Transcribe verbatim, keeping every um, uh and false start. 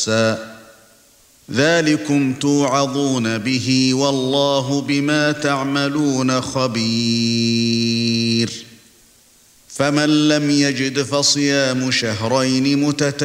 ذلكم توعظون به والله بما تعملون خبير. فمن لم يجد فصيام شهرين متتابعين